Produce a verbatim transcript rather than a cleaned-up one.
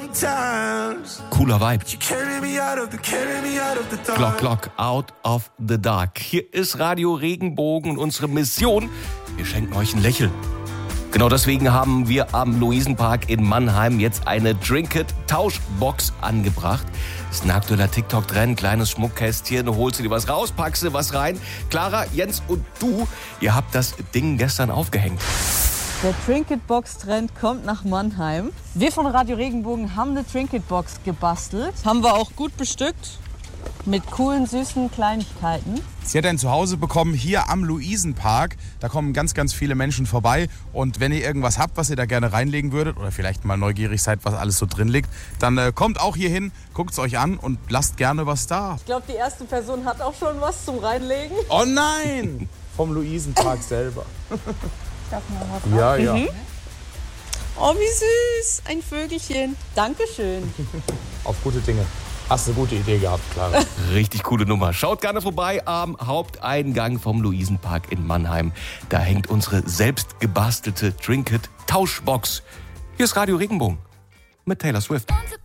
Cooler Vibe. Glock, Glock, out of the dark. Hier ist Radio Regenbogen und unsere Mission, wir schenken euch ein Lächeln. Genau deswegen haben wir am Luisenpark in Mannheim jetzt eine Trinket-Tauschbox angebracht. Das ist ein aktueller TikTok-Trend, kleines Schmuckkästchen, du holst dir was raus, packst dir was rein. Clara, Jens und du, ihr habt das Ding gestern aufgehängt. Der Trinket-Box-Trend kommt nach Mannheim. Wir von Radio Regenbogen haben eine Trinket-Box gebastelt. Haben wir auch gut bestückt mit coolen, süßen Kleinigkeiten. Sie hat ein Zuhause bekommen hier am Luisenpark. Da kommen ganz, ganz viele Menschen vorbei. Und wenn ihr irgendwas habt, was ihr da gerne reinlegen würdet oder vielleicht mal neugierig seid, was alles so drin liegt, dann äh, kommt auch hier hin, guckt es euch an und lasst gerne was da. Ich glaube, die erste Person hat auch schon was zum Reinlegen. Oh nein! Vom Luisenpark selber. Darf mal was drauf? Ja, ja. Mhm. Oh, wie süß. Ein Vögelchen. Dankeschön. Auf gute Dinge. Hast eine gute Idee gehabt, Clara. Richtig coole Nummer. Schaut gerne vorbei am Haupteingang vom Luisenpark in Mannheim. Da hängt unsere selbst gebastelte Trinket-Tauschbox. Hier ist Radio Regenbogen mit Taylor Swift.